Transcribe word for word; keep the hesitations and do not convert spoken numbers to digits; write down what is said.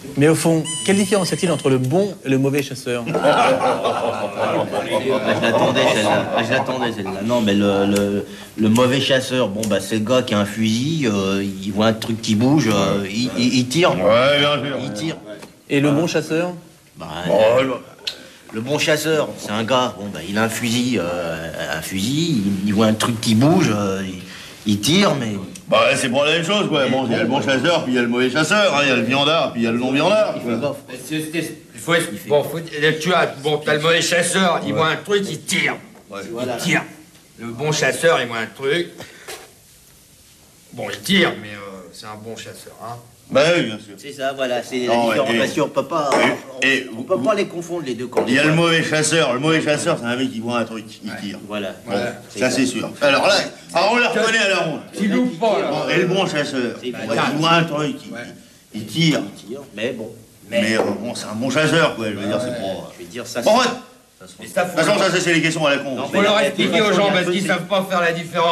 Mais au fond, quelle différence y a-t-il entre le bon et le mauvais chasseur? Ah, je l'attendais celle-là. Ah, je l'attendais celle-là. Non, mais le, le, le mauvais chasseur, bon, bah, c'est le gars qui a un fusil, euh, il voit un truc qui bouge, euh, il, il, il tire. Ouais, bien sûr. Il tire. Et le bon chasseur? Bah, Oh, le, le bon chasseur, c'est un gars, bon, bah, il a un fusil, euh, un fusil, il, il voit un truc qui bouge, euh, il, il tire, mais... Bah, c'est pour la même chose, quoi. Bon, il y a le bon chasseur, puis il y a le mauvais chasseur, hein. Il y a le viandard, puis il y a le non-viandard. Il fait gaffe. Il faut être... Bon, faut... tu as... Bon, t'as le mauvais chasseur, il voit un truc, il tire. Ouais. Il tire. Le bon chasseur, il voit un truc. Bon, il tire, mais euh, c'est un bon chasseur, hein. Bah oui, bien sûr. C'est ça, voilà, c'est la Non, différence. et- Parce qu'on peut pas... et- et- on, on peut pas les confondre, les deux camps. Il y a le mauvais chasseur. Le mauvais chasseur, c'est un mec qui voit un truc, il tire. Voilà. Bon, ça c'est sûr. Alors là, alors on le reconnaît à la ronde. Tu loupes pas, là. Bon, et le bon chasseur, C'est il vrai. voit un truc, il, il- il tire. Il tire, mais bon. Mais euh, bon, c'est un bon chasseur, quoi. Je veux dire, c'est pas. Je vais dire ça... Bon, ouais. Et ça, De faut... toute façon, ça, c'est les questions à la con. Non, Faut leur mais- expliquer aux gens parce qu'ils savent pas faire la différence.